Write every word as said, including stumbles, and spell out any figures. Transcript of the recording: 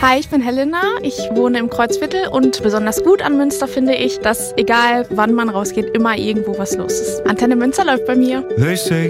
Hi, ich bin Helena, ich wohne im Kreuzviertel und besonders gut an Münster finde ich, dass egal wann man rausgeht, immer irgendwo was los ist. Antenne Münster läuft bei mir. They say